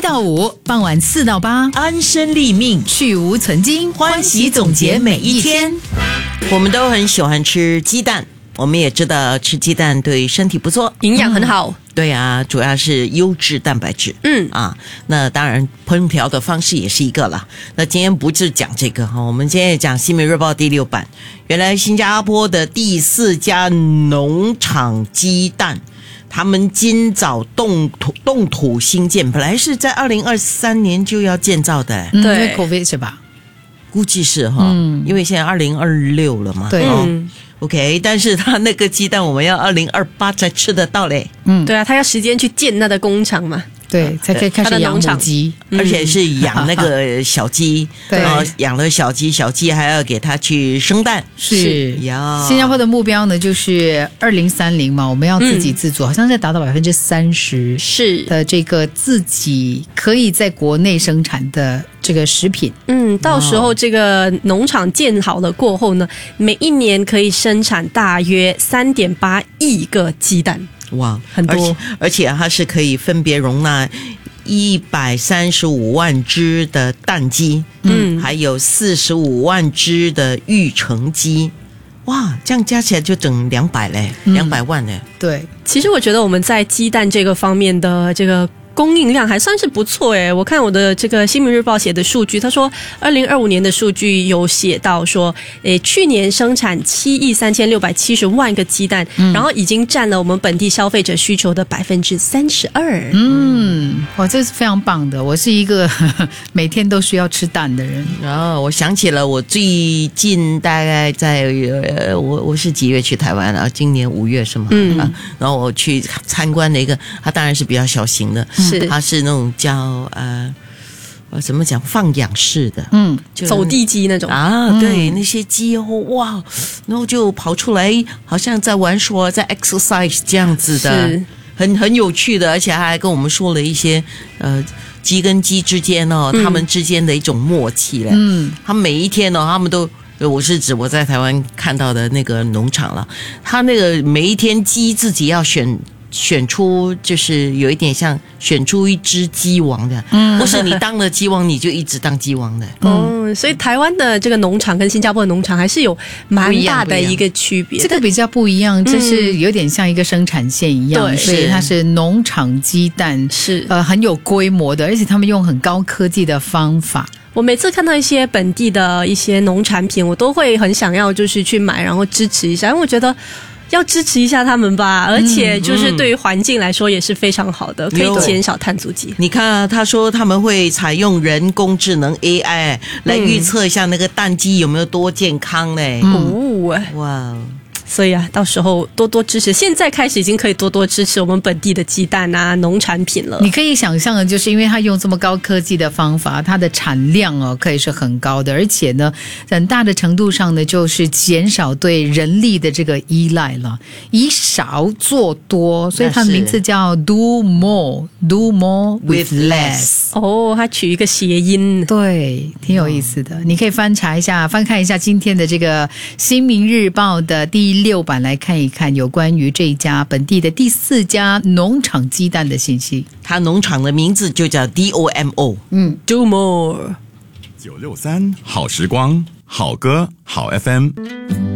到5，傍晚4到8， 安身立命， 去无存精， 欢喜总结每一天。我们都很喜欢吃鸡蛋，我们也知道吃鸡蛋对身体不错， 营养很好。 对啊，主要是优质蛋白质。那当然烹调的方式也是一个了。那今天不是讲这个哈，我们今天也讲《新民日报》第6版。原来新加坡的第4家农场鸡蛋，他们今早动土兴建，本来是在2023年就要建造的。 对 ，COVID 是吧？ 估计是哈，因为现在2026了嘛。 对。 OK， 但是他那个鸡蛋我们要2028才吃得到嘞。 对啊，他要时间去建他的工厂嘛。 对，才可以开始养母鸡， 而且是养那个小鸡，然后养了小鸡，小鸡还要给它去生蛋。 是呀，新加坡的目标呢，就是2030嘛，我们要自给自足，好像是达到30% 是的这个自己可以在国内生产的这个食品。 到时候这个农场建好了过后呢，每一年可以生产大约3.8亿个鸡蛋。 哇， 很多， 而且它是可以分别容纳135万只的蛋鸡，还有45万只的育成鸡。哇，这样加起来就整200嘞，200万嘞。 对， 其实我觉得我们在鸡蛋这个方面的这个供应量还算是不错诶，我看我的这个新民日报写的数据，他说2025年的数据有写到说，去年生产7.3670亿个鸡蛋，然后已经占了我们本地消费者需求的32%。 哇，这是非常棒的。我是一个每天都需要吃蛋的人。 然后我想起了我最近大概在我是几月去台湾啊？今年5月是吗？然后我去参观了一个，它当然是比较小型的。它是那种叫怎么讲放养式的， 走地鸡那种啊，对，那些鸡哇，然后就跑出来，好像在玩耍，在 exercise 这样子的，很有趣的，而且还跟我们说了一些鸡跟鸡之间他们之间的一种默契嘞。他们每一天他们都。我是指我在台湾看到的那个农场了，他那个每一天鸡自己要选出，就是有一点像选出一只鸡王的，不是你当了鸡王你就一直当鸡王的。 所以台湾的这个农场跟新加坡的农场还是有蛮大的一个区别。 这个比较不一样，就是有点像一个生产线一样，所以它是农场鸡蛋， 是很有规模的，而且他们用很高科技的方法。 我每次看到一些本地的一些农产品，我都会很想要就是去买，然后支持一下，因为我觉得要支持一下他们吧，而且就是对于环境来说也是非常好的，可以减少碳足迹。 你看他说他们会采用人工智能 AI 来预测一下那个蛋鸡有没有多健康嘞。哇， 所以啊，到时候多多支持，现在开始已经可以多多支持我们本地的鸡蛋啊、农产品了。 你可以想象的就是，因为它用这么高科技的方法，它的产量可以是很高的，而且呢，很大的程度上呢，就是减少对人力的这个依赖了，以少做多，所以它的名字叫 Do More with Less。 它取一个谐音， 对，挺有意思的。你可以翻看一下今天的这个《新民日报》的第6版来看一看有关于这一家本地的第4家农场鸡蛋的信息。 它农场的名字就叫 DOMO。 Do More 963好时光，好歌好 FM。